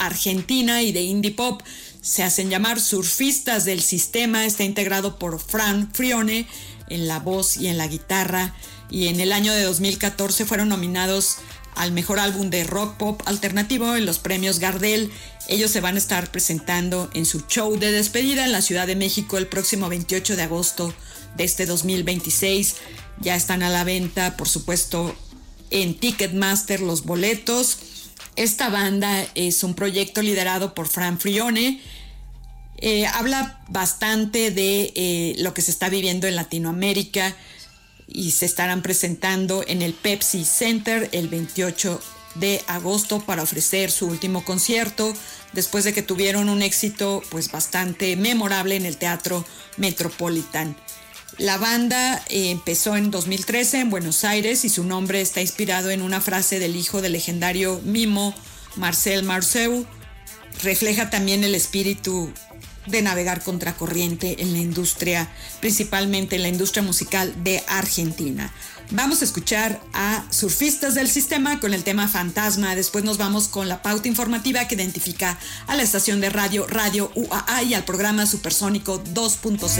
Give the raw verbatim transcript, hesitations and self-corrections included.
argentina y de indie pop. Se hacen llamar Surfistas del Sistema. Está integrado por Fran Frione en la voz y en la guitarra. Y en el año de dos mil catorce fueron nominados al mejor álbum de rock pop alternativo en los premios Gardel. Ellos se van a estar presentando en su show de despedida en la Ciudad de México el próximo veintiocho de agosto de este dos mil veintiséis. Ya están a la venta, por supuesto, en Ticketmaster los boletos. Esta banda es un proyecto liderado por Fran Frione. Eh, habla bastante de eh, lo que se está viviendo en Latinoamérica y se estarán presentando en el Pepsi Center el veintiocho de agosto para ofrecer su último concierto después de que tuvieron un éxito pues bastante memorable en el Teatro Metropolitan. La banda eh, empezó en dos mil trece en Buenos Aires y su nombre está inspirado en una frase del hijo del legendario mimo Marcel Marceau. Refleja también el espíritu de navegar contracorriente en la industria, principalmente en la industria musical de Argentina. Vamos a escuchar a Surfistas del Sistema con el tema Fantasma. Después nos vamos con la pauta informativa que identifica a la estación de radio Radio U A A y al programa Supersónico dos punto cero.